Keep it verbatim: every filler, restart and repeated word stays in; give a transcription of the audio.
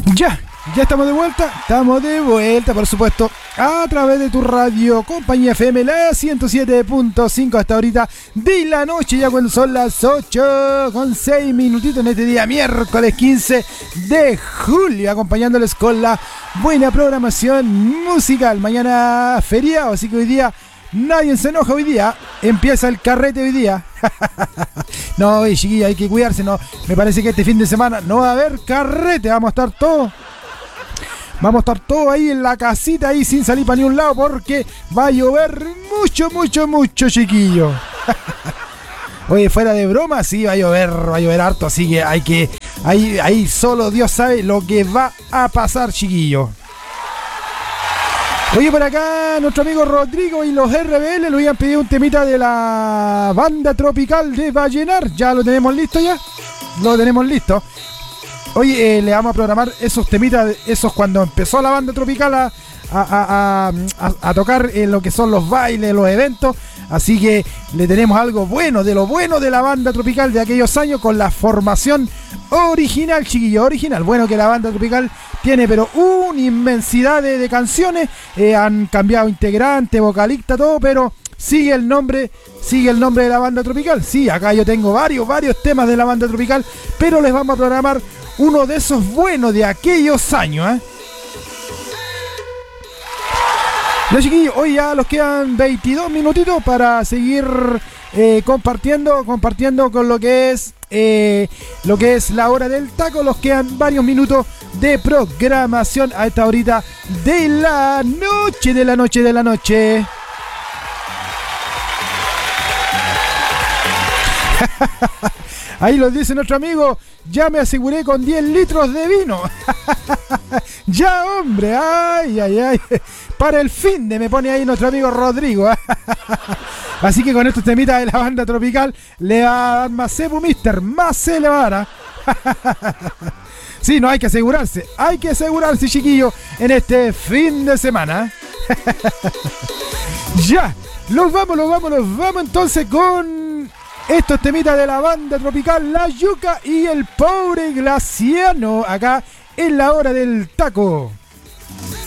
Ya, ya estamos de vuelta, estamos de vuelta, por supuesto, a través de tu radio, Compañía F M, la ciento siete punto cinco hasta ahorita de la noche, ya cuando son las ocho con seis minutitos en este día miércoles quince de julio, acompañándoles con la buena programación musical. Mañana feriado, así que hoy día nadie se enoja, hoy día empieza el carrete hoy día. No, chiquilla, hay que cuidarse, no. Me parece que este fin de semana no va a haber carrete, vamos a estar todos. Vamos a estar todos ahí en la casita, ahí sin salir para ni un lado, porque va a llover mucho, mucho, mucho, chiquillo. Oye, fuera de broma, sí, va a llover, va a llover harto, así que hay que, ahí, ahí solo Dios sabe lo que va a pasar, chiquillo. Oye, por acá nuestro amigo Rodrigo y los R B L le habían pedido un temita de la banda tropical de Vallenar. Ya lo tenemos listo ya. Lo tenemos listo. Oye, eh, le vamos a programar esos temitas, esos cuando empezó la banda tropical a, a, a, a, a tocar en lo que son los bailes, los eventos. Así que le tenemos algo bueno, de lo bueno de la banda tropical de aquellos años con la formación original, chiquillo, original. Bueno, que la banda tropical tiene pero una inmensidad de, de canciones, eh, han cambiado integrante, vocalista, todo, pero sigue el nombre, sigue el nombre de la banda tropical. Sí, acá yo tengo varios, varios temas de la banda tropical, pero les vamos a programar uno de esos buenos de aquellos años, ¿eh? Ya, chiquillos, hoy ya nos quedan veintidós minutitos para seguir eh, compartiendo, compartiendo con lo que es eh, lo que es la hora del taco. Nos quedan varios minutos de programación a esta horita de la noche, de la noche, de la noche. Ahí lo dice nuestro amigo, ya me aseguré con diez litros de vino. Ya, hombre, ay, ay, ay. Para el fin de me pone ahí nuestro amigo Rodrigo. Así que con estos temitas de la banda tropical le va a dar más cebu, mister, más se le va a dar. Sí, no, hay que asegurarse, hay que asegurarse, chiquillo, en este fin de semana. Ya, los vamos, los vamos, los vamos entonces con estos temitas de la banda tropical La Yuca y el Pobre Glaciano, acá en la hora del taco.